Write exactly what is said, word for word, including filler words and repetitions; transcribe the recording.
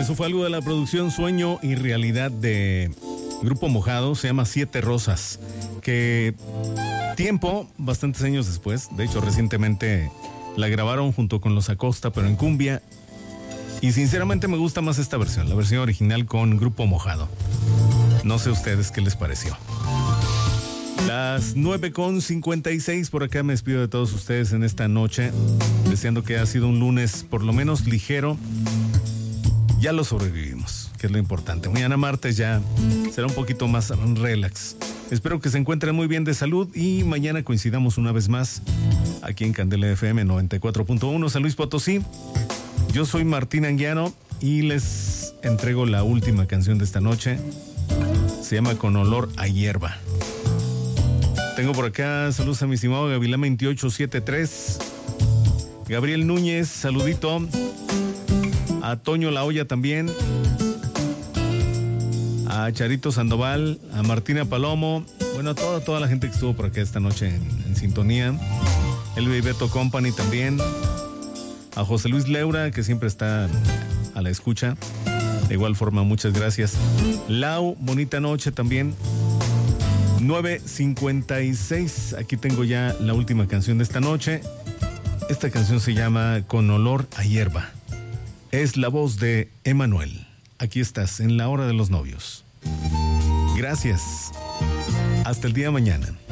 Eso fue algo de la producción Sueño y Realidad de Grupo Mojado, se llama Siete Rosas, que tiempo, bastantes años después, de hecho recientemente la grabaron junto con Los Acosta, pero en cumbia, y sinceramente me gusta más esta versión, la versión original con Grupo Mojado. No sé ustedes qué les pareció. Las nueve con cincuenta y seis, por acá me despido de todos ustedes en esta noche, deseando que ha sido un lunes por lo menos ligero. Ya lo sobrevivimos, que es lo importante. Mañana martes ya será un poquito más relax. Espero que se encuentren muy bien de salud y mañana coincidamos una vez más aquí en Candela F M noventa y cuatro punto uno, San Luis Potosí. Yo soy Martín Anguiano y les entrego la última canción de esta noche. Se llama Con Olor a Hierba. Tengo por acá saludos a mi estimado Gavilán veintiocho setenta y tres. Gabriel Núñez, saludito. A Toño La Hoya también. A Charito Sandoval, a Martina Palomo. Bueno, a toda, toda la gente que estuvo por acá esta noche en, en sintonía. El Beto Company también. A José Luis Leura, que siempre está a la escucha. De igual forma, muchas gracias. Lau, bonita noche también. nueve cincuenta y seis, aquí tengo ya la última canción de esta noche. Esta canción se llama Con Olor a Hierba. Es la voz de Emanuel. Aquí estás en La Hora de los Novios. Gracias. Hasta el día de mañana.